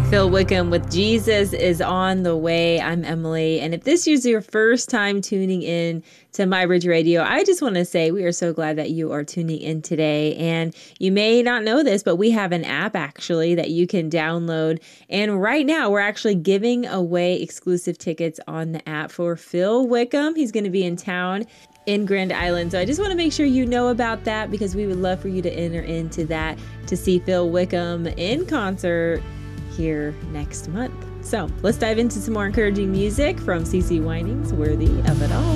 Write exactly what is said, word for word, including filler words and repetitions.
Phil Wickham with Jesus is on the Way. I'm Emily. And if this is your first time tuning in to My Bridge Radio, I just want to say we are so glad that you are tuning in today. And you may not know this, but we have an app actually that you can download. And right now we're actually giving away exclusive tickets on the app for Phil Wickham. He's going to be in town in Grand Island. So I just want to make sure you know about that, because we would love for you to enter into that to see Phil Wickham in concert here next month. So let's dive into some more encouraging music from CeCe Wining's Worthy of It All.